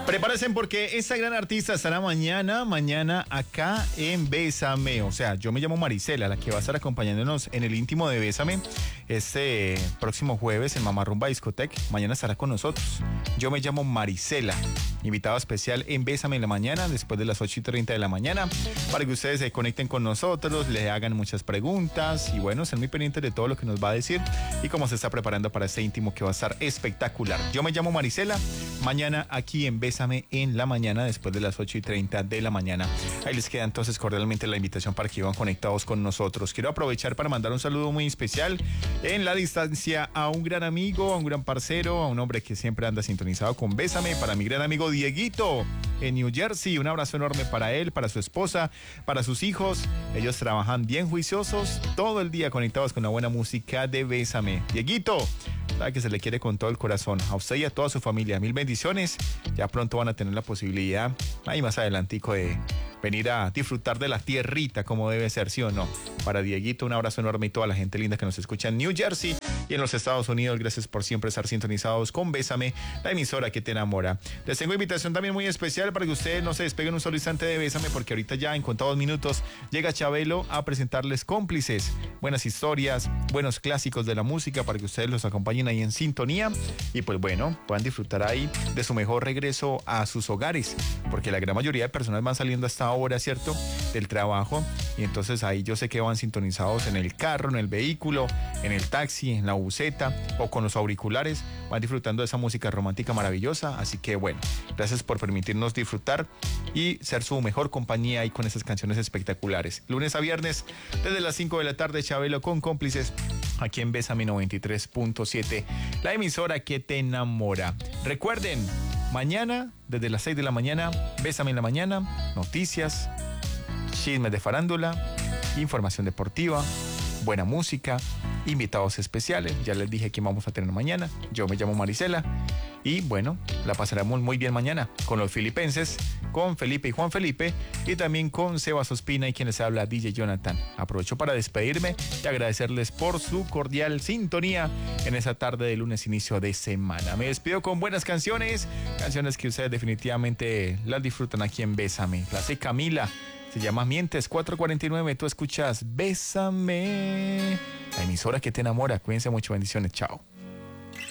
Prepárense porque esta gran artista estará mañana acá en Bésame. O sea, yo me llamo Marisela, la que va a estar acompañándonos en el íntimo de Bésame este próximo jueves en Mamarrumba Discotec. Mañana estará con nosotros. Yo me llamo Marisela, invitado especial en Bésame en la mañana, después de las 8:30 de la mañana, para que ustedes se conecten con nosotros, le hagan muchas preguntas y bueno, estén muy pendientes de todo lo que nos va a decir y cómo se está preparando para este íntimo que va a estar espectacular. Yo me llamo Marisela, mañana aquí en Bésame en la mañana, después de las 8:30 de la mañana. Ahí les queda entonces cordialmente la invitación para que iban conectados con nosotros. Quiero aprovechar para mandar un saludo muy especial en la distancia a un gran amigo, a un gran parcero, a un hombre que siempre anda sintonizado con Bésame, para mi gran amigo Dieguito en New Jersey. Un abrazo enorme para él, para su esposa, para sus hijos. Ellos trabajan bien juiciosos, todo el día conectados con la buena música de Bésame. Dieguito, sabe que se le quiere con todo el corazón. A usted y a toda su familia, mil bendiciones. Ya pronto van a tener la posibilidad, ahí más adelantico, de venir a disfrutar de la tierrita como debe ser, ¿sí o no? Para Dieguito, un abrazo enorme y toda la gente linda que nos escucha en New Jersey y en los Estados Unidos. Gracias por siempre estar sintonizados con Bésame, la emisora que te enamora. Les tengo invitación también muy especial para que ustedes no se despeguen un solo instante de Bésame, porque ahorita ya en contados minutos llega Chabelo a presentarles Cómplices, buenas historias, buenos clásicos de la música para que ustedes los acompañen ahí en sintonía y pues bueno, puedan disfrutar ahí de su mejor regreso a sus hogares, porque la gran mayoría de personas van saliendo hasta ahora, ¿cierto?, del trabajo, y entonces ahí yo sé que van sintonizados en el carro, en el vehículo, en el taxi, en la buseta o con los auriculares, van disfrutando de esa música romántica maravillosa. Así que bueno, gracias por permitirnos disfrutar y ser su mejor compañía ahí con esas canciones espectaculares. Lunes a viernes desde las 5 de la tarde, Chabelo con Cómplices aquí en Bésame 93.7, la emisora que te enamora. Recuerden, mañana desde las 6 de la mañana, Bésame en la mañana, noticias, chismes de farándula, información deportiva, buena música, invitados especiales. Ya les dije quién vamos a tener mañana. Yo me llamo Marisela y bueno, la pasaremos muy bien mañana con los filipenses, con Felipe y Juan Felipe, y también con Sebas Ospina y quien les habla, DJ Jonathan. Aprovecho para despedirme y agradecerles por su cordial sintonía en esa tarde de lunes, inicio de semana. Me despido con buenas canciones que ustedes definitivamente las disfrutan aquí en Bésame. La hace Camila, se llama Mientes, 4:49, tú escuchas Bésame, la emisora que te enamora. Cuídense mucho, bendiciones, chao.